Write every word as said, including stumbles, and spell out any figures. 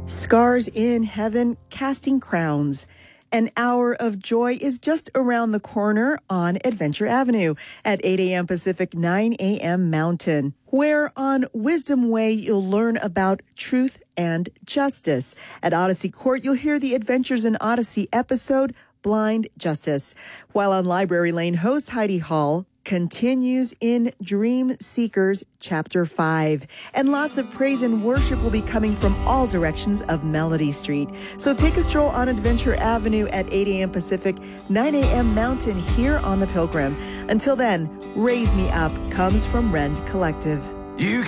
Scars in Heaven, Casting Crowns. An hour of joy is just around the corner on Adventure Avenue at eight a.m. Pacific, nine a.m. Mountain, where on Wisdom Way you'll learn about truth and justice. At Odyssey Court, you'll hear the Adventures in Odyssey episode, Blind Justice. While on Library Lane, host Heidi Hall continues in Dream Seekers Chapter five. And lots of praise and worship will be coming from all directions of Melody Street. So take a stroll on Adventure Avenue at eight a.m. Pacific, nine a.m. Mountain here on The Pilgrim. Until then, Raise Me Up comes from Rend Collective. You